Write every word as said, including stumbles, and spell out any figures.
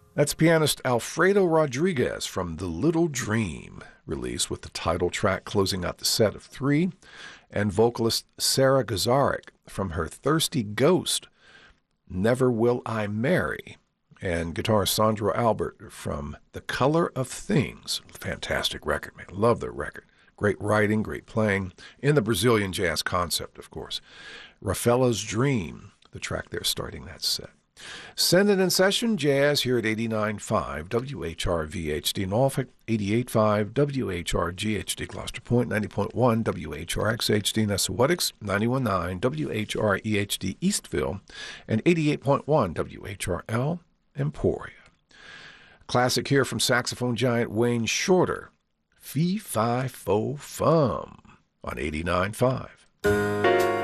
That's pianist Alfredo Rodriguez from The Little Dream, released with the title track closing out the set of three, and vocalist Sarah Gazarek from her Thirsty Ghost, Never Will I Marry, and guitarist Sandro Albert from The Color of Things. Fantastic record, man. Love the record. Great writing, great playing, in the Brazilian jazz concept, of course. Rafaela's Dream, the track there starting that set. Send it in session, jazz here at eighty-nine point five W H R V H D Norfolk, eighty-eight point five W H R G H D Gloucester Point, ninety point one W H R X H D Nesawatics, ninety-one point nine W H R E H D Eastville, and eighty-eight point one W H R L Emporia. Classic here from saxophone giant Wayne Shorter, Fee Fi Fo Fum on eighty-nine point five.